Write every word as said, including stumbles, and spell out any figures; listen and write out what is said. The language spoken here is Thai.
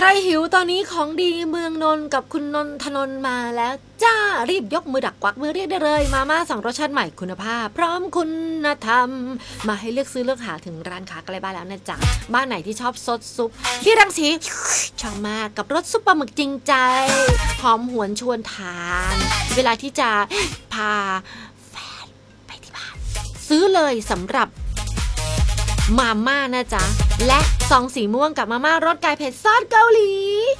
รหิวตอนนี้ของดีเมืองนนท์กับคุณนนทนนท์มาแล้วจ้ารีบยกมือดักกวักมือเรียกได้เลยมาม่าสองรสชาติใหม่คุณภาพพร้อมคุณธรรมมาให้เลือกซื้อเลือกหาถึงร้านค้าใกล้บ้านแล้วนะจ๊ะบ้านไหนที่ชอบซดซุปพี่รังสีชอบมากกับรสซุปปลาหมึกจริงใจหอมหวนชวนทานเวลาที่จะพาแฟนไปที่บ้านซื้อเลยสำหรับมาม่านะจ๊ะและซองสีม่วงกับมาม่ารสไก่เผ็ดซอสเกาหลี